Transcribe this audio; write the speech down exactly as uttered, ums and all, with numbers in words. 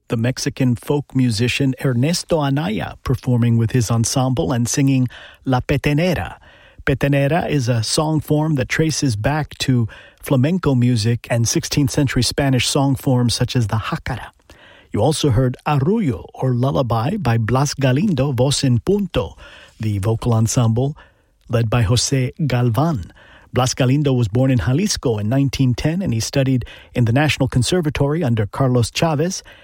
the Mexican folk musician Ernesto Anaya performing with his ensemble and singing La Petenera. Petenera is a song form that traces back to flamenco music and sixteenth century Spanish song forms such as the jacana. You also heard Arrullo, or Lullaby, by Blas Galindo, voz en punto, the vocal ensemble led by José Galván. Blas Galindo was born in Jalisco in nineteen ten, and he studied in the National Conservatory under Carlos Chavez